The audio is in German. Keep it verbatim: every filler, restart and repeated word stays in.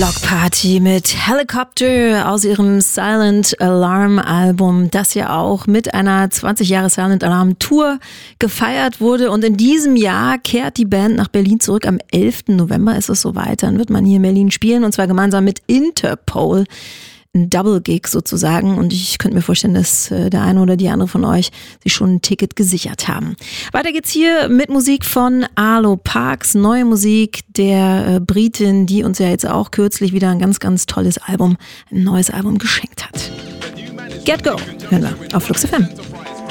Block Party mit Helicopter aus ihrem Silent Alarm Album, das ja auch mit einer zwanzig Jahre Silent Alarm Tour gefeiert wurde. Und in diesem Jahr kehrt die Band nach Berlin zurück. Am elften November ist es soweit. Dann wird man hier in Berlin spielen, und zwar gemeinsam mit Interpol. Ein Double-Gig sozusagen, und ich könnte mir vorstellen, dass der eine oder die andere von euch sich schon ein Ticket gesichert haben. Weiter geht's hier mit Musik von Arlo Parks, neue Musik der Britin, die uns ja jetzt auch kürzlich wieder ein ganz, ganz tolles Album, ein neues Album geschenkt hat. Get Go hören wir auf Flux F M.